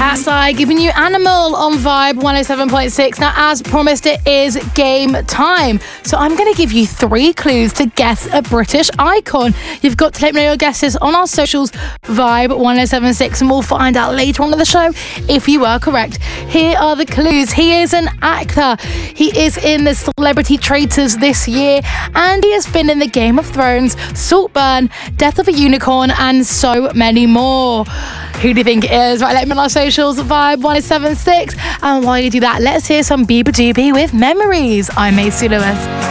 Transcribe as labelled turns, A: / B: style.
A: Outside, giving you Animal on Vibe 107.6. Now, as promised, it is game time. So I'm going to give you 3 clues to guess a British icon. You've got to let me know your guesses on our socials, Vibe 107.6, and we'll find out later on in the show if you are correct. Here are the clues. He is an actor. He is in the Celebrity Traitors this year, and he has been in the Game of Thrones, Saltburn, Death of a Unicorn, and so many more. Who do you think it is? Right, let me know on our socials, Vibe 107.6. And while you do that, let's hear some Bieber Doobie with Memories. I'm Macy Lewis.